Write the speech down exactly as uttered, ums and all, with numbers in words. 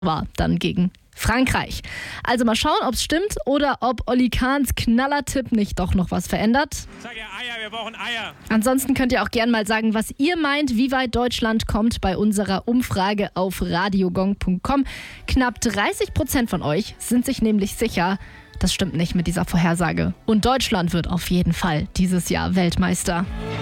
war dann gegen Frankreich. Also mal schauen, ob es stimmt oder ob Olli Kahns Knallertipp nicht doch noch was verändert. Sag ja Eier, wir brauchen Eier. Ansonsten könnt ihr auch gerne mal sagen, was ihr meint, wie weit Deutschland kommt bei unserer Umfrage auf radiogong punkt com. Knapp dreißig Prozent von euch sind sich nämlich sicher, das stimmt nicht mit dieser Vorhersage. Und Deutschland wird auf jeden Fall dieses Jahr Weltmeister.